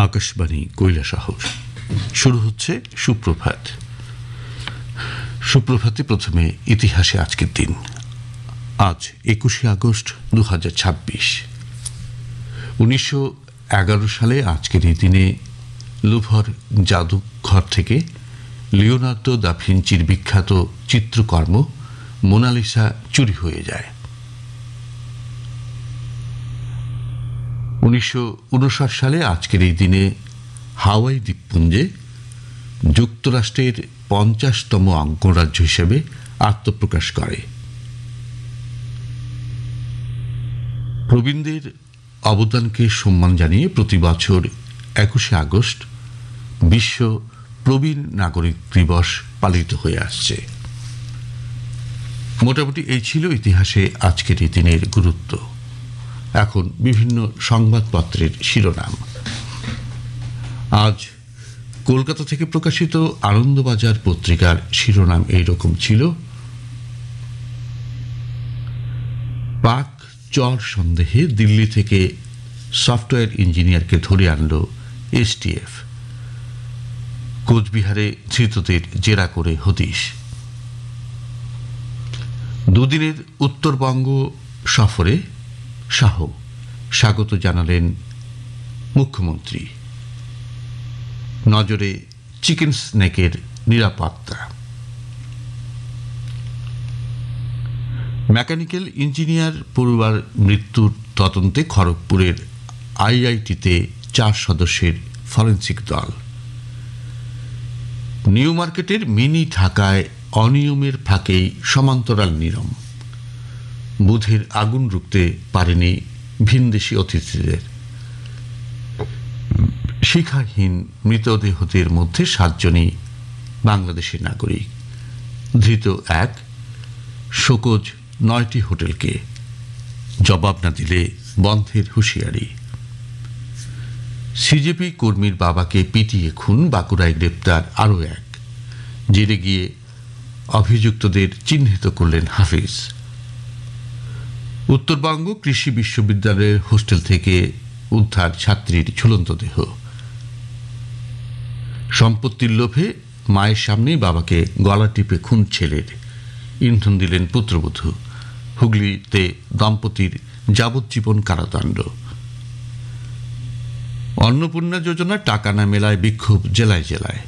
আকাশবাণী কৈলাসহর শুরু হচ্ছে সুপ্রভাত। সুপ্রভাতে প্রথমে ইতিহাসে আজকের দিন। আজ 21শে আগস্ট 2026। 1911 সালে আজকের এই দিনে লুভর জাদুঘর থেকে লিওনার্দো দা ভিঞ্চির বিখ্যাত চিত্রকর্ম মোনালিসা চুরি হয়ে যায়। 1959 সালে আজকের এই দিনে হাওয়াই দ্বীপপুঞ্জে যুক্তরাষ্ট্রের 50তম অঙ্গরাজ্য হিসেবে আত্মপ্রকাশ করে। প্রবীণদের অবদানকে সম্মান জানিয়ে প্রতি বছর 21শে আগস্ট বিশ্ব প্রবীণ নাগরিক দিবস পালিত হয়ে আসছে। মোটামুটি এই ছিল ইতিহাসে আজকের এই দিনের গুরুত্ব। এখন বিভিন্ন সংবাদপত্রের শিরোনাম। আজ কলকাতা থেকে প্রকাশিত আনন্দবাজার পত্রিকার শিরোনাম এইরকম ছিল: পাক চর সন্দেহে দিল্লি থেকে সফটওয়্যার ইঞ্জিনিয়ারকে ধরে আনল এসটিএফ। কোচবিহারে ধৃতদের জেরা করে হদিশ। দুদিনের উত্তরবঙ্গ সফরে শাহ স্বাগত জানালেন মুখ্যমন্ত্রী। নজরে চিকেন স্নেকের নিরাপত্তা। মেকানিক্যাল ইঞ্জিনিয়ার পড়ুয়ার মৃত্যুর তদন্তে খড়গপুরের আইআইটিতে 4 সদস্যের ফরেন্সিক দল। নিউ মার্কেটের মিনি ঢাকায় অনিয়মের ফাঁকেই সমান্তরাল নিয়ম। বুধের আগুন রুখতে পারেনি ভিনদেশি অতিথিদের। শিখাহীন মৃতদেহদের মধ্যে 7 জনই বাংলাদেশের নাগরিক। ধৃত 1। শোকজ 9টি হোটেলকে, জবাব না দিলে বন্ধের হুঁশিয়ারি। সিজেপি কর্মীর বাবাকে পিটিয়ে খুন, বাঁকুড়ায় গ্রেপ্তার আরও 1। জেলে গিয়ে অভিযুক্তদের চিহ্নিত করলেন হাফিজ। উত্তরবঙ্গ কৃষি বিশ্ববিদ্যালয়ের হোস্টেল থেকে উদ্ধার ছাত্রীর ঝুলন্ত দেহ। সম্পত্তির লোভে মায়ের সামনেই বাবাকে গলা টিপে খুন ছেলের, ইন্ধন দিলেন পুত্রবধূ। হুগলিতে দম্পতির যাবজ্জীবন কারাদণ্ড। অন্নপূর্ণা যোজনা টাকা না মেলায় বিক্ষোভ জেলায় জেলায়।